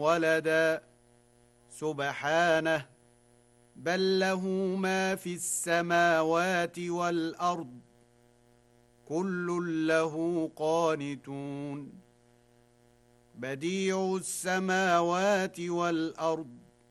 ولدا سبحانه، بل له ما في السماوات والأرض، كل له قانتون. بديع السماوات والأرض،